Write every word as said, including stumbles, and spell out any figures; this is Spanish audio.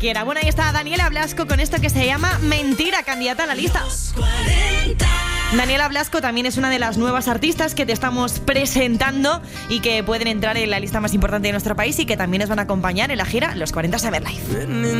quiera. Bueno, ahí está Daniela Blasco con esto que se llama Mentira, candidata a la lista. Daniela Blasco también es una de las nuevas artistas que te estamos presentando y que pueden entrar en la lista más importante de nuestro país y que también nos van a acompañar en la gira Los cuarenta Summer Live.